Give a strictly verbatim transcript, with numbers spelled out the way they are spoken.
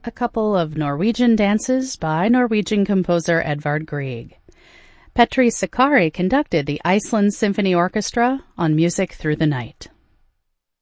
a couple of Norwegian dances by Norwegian composer Edvard Grieg. Petri Sakari conducted the Iceland Symphony Orchestra on Music Through the Night.